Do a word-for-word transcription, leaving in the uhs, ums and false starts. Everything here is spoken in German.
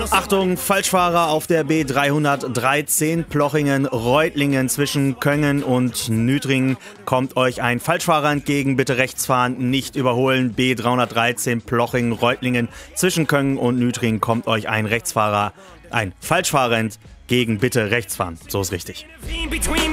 Achtung, Falschfahrer auf der B dreihundertdreizehn Plochingen-Reutlingen zwischen Köngen und Nütringen. Kommt euch ein Falschfahrer entgegen, bitte rechts fahren, nicht überholen. B dreihundertdreizehn Plochingen-Reutlingen zwischen Köngen und Nütringen kommt euch ein Rechtsfahrer, ein Falschfahrer entgegen, bitte rechts fahren. So ist richtig.